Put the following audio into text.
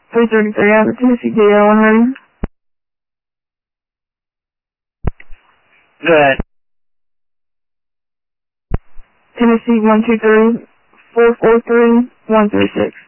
333 out of Tennessee, JR1 ready. Go ahead. Tennessee 123 443 136.